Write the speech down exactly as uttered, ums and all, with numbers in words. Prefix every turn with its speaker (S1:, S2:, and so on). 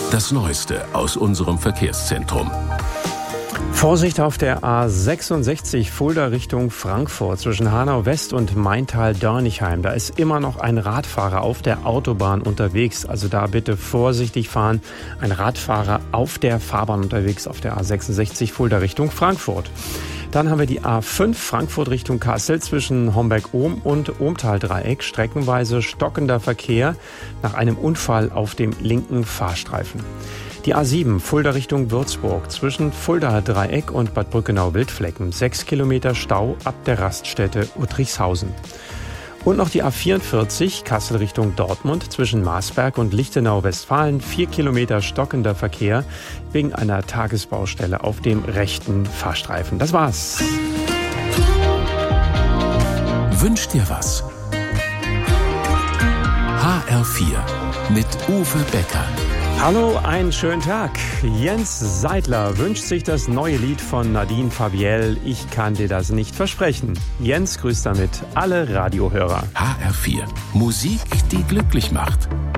S1: Das Neueste aus unserem Verkehrszentrum.
S2: Vorsicht auf der A sechsundsechzig Fulda Richtung Frankfurt zwischen Hanau West und Maintal-Dörnigheim. Da ist immer noch ein Radfahrer auf der Autobahn unterwegs. Also da bitte vorsichtig fahren. Ein Radfahrer auf der Fahrbahn unterwegs auf der A sechsundsechzig Fulda Richtung Frankfurt. Dann haben wir die A fünf Frankfurt Richtung Kassel zwischen Homberg-Ohm und Ohmtal-Dreieck. Streckenweise stockender Verkehr nach einem Unfall auf dem linken Fahrstreifen. Die A sieben Fulda Richtung Würzburg zwischen Fuldaer Dreieck und Bad Brückenau-Wildflecken. Sechs Kilometer Stau ab der Raststätte Uttrichshausen. Und noch die A vierundvierzig Kassel Richtung Dortmund zwischen Marsberg und Lichtenau-Westfalen. Vier Kilometer stockender Verkehr wegen einer Tagesbaustelle auf dem rechten Fahrstreifen. Das war's.
S1: Wünsch dir was? H R vier mit Uwe Becker.
S2: Hallo, einen schönen Tag. Jens Seidler wünscht sich das neue Lied von Nadine Fabiel. Ich kann dir das nicht versprechen. Jens grüßt damit alle Radiohörer.
S1: H R vier. Musik, die glücklich macht.